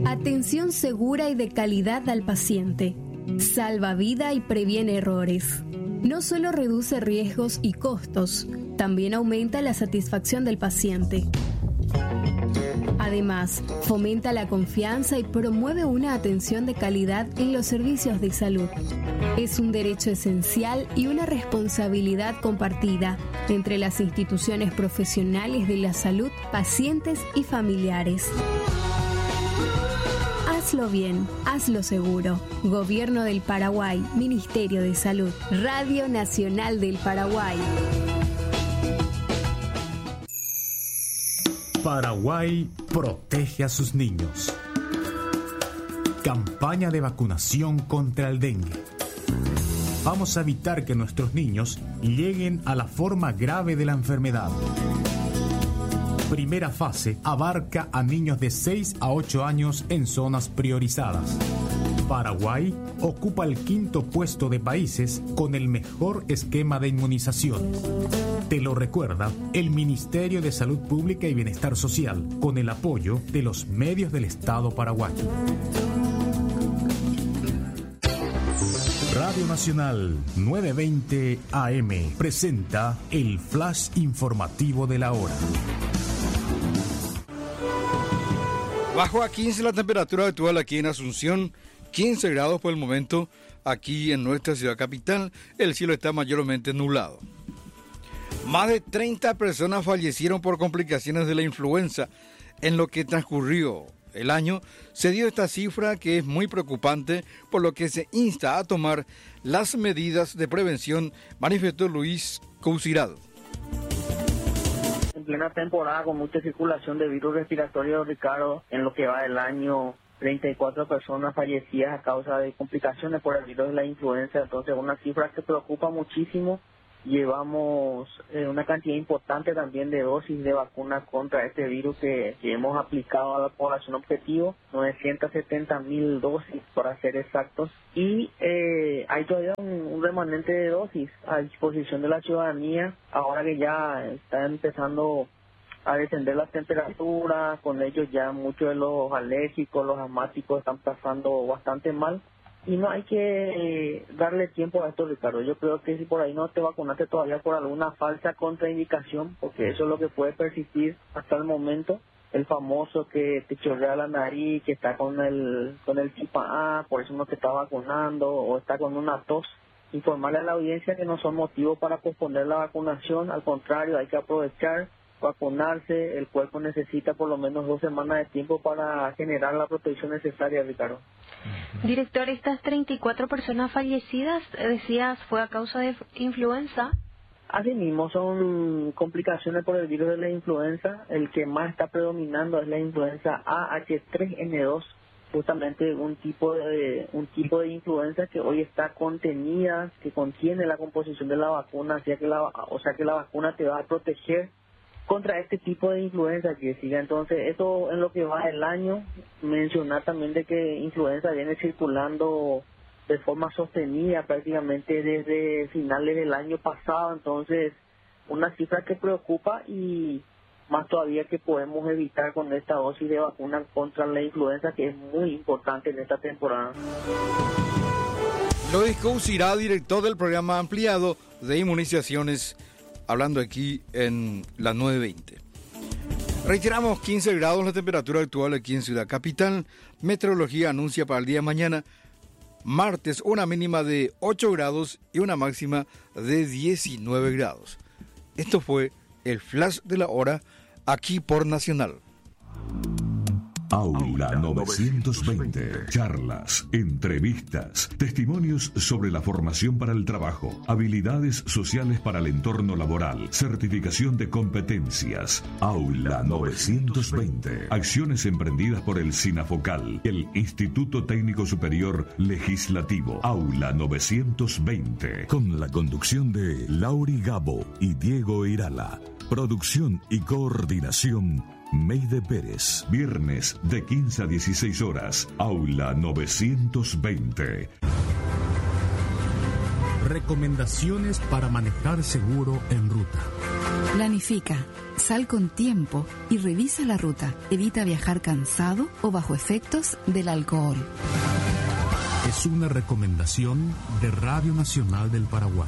Atención segura y de calidad al paciente. Salva vida y previene errores. No solo reduce riesgos y costos, también aumenta la satisfacción del paciente. Además, fomenta la confianza y promueve una atención de calidad en los servicios de salud. Es un derecho esencial y una responsabilidad compartida entre las instituciones profesionales de la salud, pacientes y familiares. Hazlo bien, hazlo seguro. Gobierno del Paraguay, Ministerio de Salud, Radio Nacional del Paraguay. Paraguay protege a sus niños. Campaña de vacunación contra el dengue. Vamos a evitar que nuestros niños lleguen a la forma grave de la enfermedad. Primera fase abarca a niños de 6 a 8 años en zonas priorizadas. Paraguay ocupa el 5º puesto de países con el mejor esquema de inmunización. Te lo recuerda el Ministerio de Salud Pública y Bienestar Social, con el apoyo de los medios del Estado paraguayo. Radio Nacional 920 AM presenta el flash informativo de la hora. Bajo a 15 la temperatura actual aquí en Asunción, 15 grados por el momento aquí en nuestra ciudad capital. El cielo está mayormente nublado. Más de 30 personas fallecieron por complicaciones de la influenza. En lo que transcurrió el año, se dio esta cifra que es muy preocupante, por lo que se insta a tomar las medidas de prevención, manifestó Luis Coucirado. En plena temporada con mucha circulación de virus respiratorio, Ricardo, en lo que va del año, 34 personas fallecidas a causa de complicaciones por el virus de la influenza. Entonces, una cifra que preocupa muchísimo. Llevamos una cantidad importante también de dosis de vacuna contra este virus que hemos aplicado a la población objetivo, 970.000 dosis para ser exactos, y hay todavía un remanente de dosis a disposición de la ciudadanía, ahora que ya está empezando a descender las temperaturas, con ellos ya muchos de los alérgicos, los asmáticos están pasando bastante mal. Y no hay que darle tiempo a esto, Ricardo. Yo creo que si por ahí no te vacunaste todavía por alguna falsa contraindicación, porque eso es lo que puede persistir hasta el momento, el famoso que te chorrea la nariz, que está con el gripa A, por eso no te está vacunando, o está con una tos, informarle a la audiencia que no son motivos para posponer la vacunación. Al contrario, hay que aprovechar, vacunarse. El cuerpo necesita por lo menos 2 semanas de tiempo para generar la protección necesaria, Ricardo. Director, estas 34 personas fallecidas, decías, ¿fue a causa de influenza? Así mismo, son complicaciones por el virus de la influenza. El que más está predominando es la influenza AH3N2, justamente un tipo de influenza que hoy está contenida, que contiene la composición de la vacuna, o sea que la vacuna te va a proteger contra este tipo de influenza que siga. Entonces, eso en lo que va del año, mencionar también de que influenza viene circulando de forma sostenida prácticamente desde finales del año pasado. Entonces, una cifra que preocupa, y más todavía que podemos evitar con esta dosis de vacuna contra la influenza, que es muy importante en esta temporada. Luis Coucirado, director del programa ampliado de inmunizaciones, hablando aquí en la 920. Reiteramos, 15 grados la temperatura actual aquí en Ciudad Capital. Meteorología anuncia para el día de mañana, martes, una mínima de 8 grados y una máxima de 19 grados. Esto fue el flash de la hora aquí por Nacional. Aula 920. Charlas, entrevistas, testimonios sobre la formación para el trabajo, habilidades sociales para el entorno laboral, certificación de competencias. Aula 920. Acciones emprendidas por el SINAFOCAL, el Instituto Técnico Superior Legislativo. Aula 920. Con la conducción de Lauri Gabo y Diego Irala. Producción y coordinación, Meide Pérez. Viernes de 15 a 16 horas. Aula 920. Recomendaciones para manejar seguro en ruta. Planifica, sal con tiempo y revisa la ruta. Evita viajar cansado o bajo efectos del alcohol. Es una recomendación de Radio Nacional del Paraguay.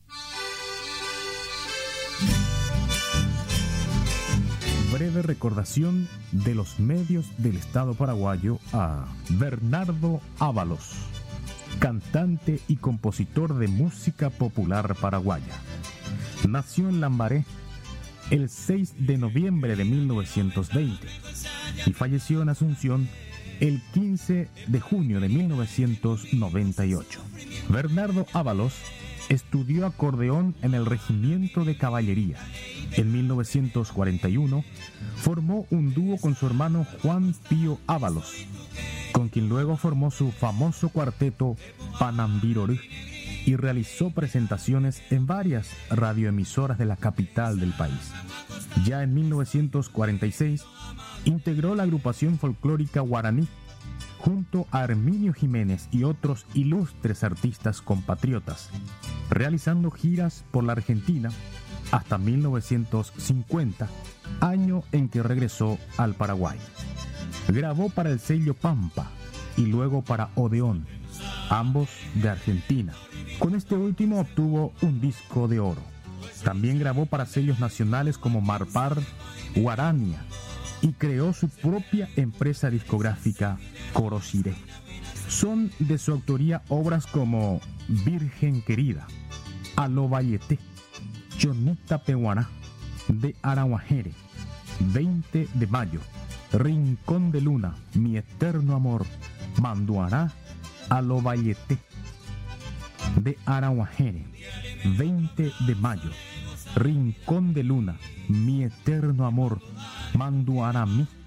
Breve recordación de los medios del Estado paraguayo a Bernardo Ábalos, cantante y compositor de música popular paraguaya. Nació en Lambaré el 6 de noviembre de 1920 y falleció en Asunción el 15 de junio de 1998. Bernardo Ábalos estudió acordeón en el Regimiento de Caballería. En 1941 formó un dúo con su hermano Juan Pío Ábalos, con quien luego formó su famoso cuarteto Panambirorú y realizó presentaciones en varias radioemisoras de la capital del país. Ya en 1946 integró la agrupación folclórica Guaraní junto a Herminio Jiménez y otros ilustres artistas compatriotas, realizando giras por la Argentina hasta 1950, año en que regresó al Paraguay. Grabó para el sello Pampa y luego para Odeón, ambos de Argentina. Con este último obtuvo un disco de oro. También grabó para sellos nacionales como Marpar, Guarania, y creó su propia empresa discográfica Corosiré. Son de su autoría obras como Virgen Querida, Aló Valleté, Chonita Pehuaná, de Araguajere, 20 de mayo, Rincón de Luna, Mi Eterno Amor, Manduará, Aló Valleté, de Araguajere, 20 de mayo, Rincón de Luna, Mi Eterno Amor, Manduará Mi.